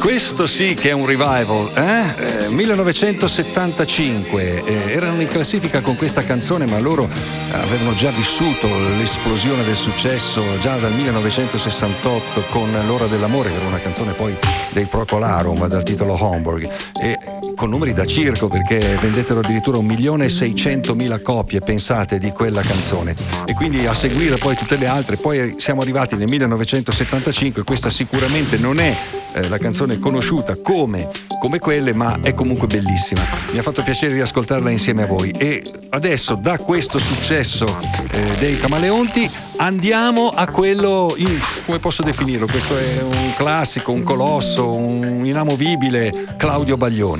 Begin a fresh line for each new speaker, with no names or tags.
Questo sì che è un revival, 1975, erano in classifica con questa canzone, ma loro avevano già vissuto l'esplosione del successo già dal 1968 con L'ora dell'amore, che era una canzone poi dei Procolarum dal titolo Homburg, e con numeri da circo, perché vendettero addirittura 1.600.000 copie, pensate, di quella canzone, e quindi a seguire poi tutte le altre. Poi siamo arrivati nel 1975, questa sicuramente non è la canzone conosciuta come quelle, ma è comunque bellissima. Mi ha fatto piacere di ascoltarla insieme a voi, e adesso da questo successo dei Camaleonti andiamo a quello, come posso definirlo? Questo è un classico, un colosso, un inamovibile, Claudio Baglioni.